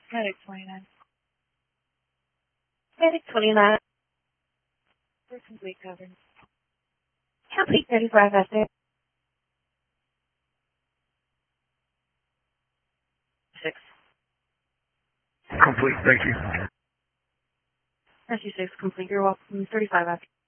Medic 29. Medic 29. For complete coverage. Complete 35 out there. 6. Complete, thank you. Rescue 6 complete. You're welcome. 35 out.